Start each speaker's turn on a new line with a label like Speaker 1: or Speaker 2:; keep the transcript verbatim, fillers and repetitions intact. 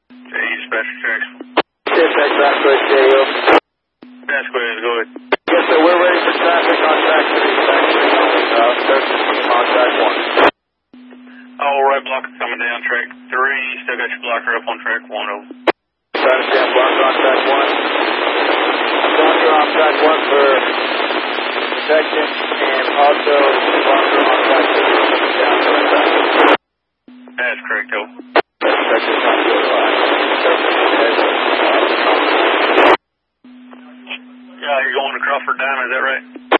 Speaker 1: Okay, dispatch tracks.
Speaker 2: Dispatch, Vasquez, stereo.
Speaker 1: Vasquez, go ahead.
Speaker 2: Yes, sir, we're ready for traffic on track three. Uh, thirteen on track one.
Speaker 1: All right, blocker coming down track three. Still got your blocker up on track one, over.
Speaker 2: Trying to stand blocker on track one. Blocker on track one for protection, and also blocker on track two. Down to the track.
Speaker 1: That's correct, over.
Speaker 2: Protection is not good.
Speaker 1: Yeah, you're going to Crawford Dime, is that right?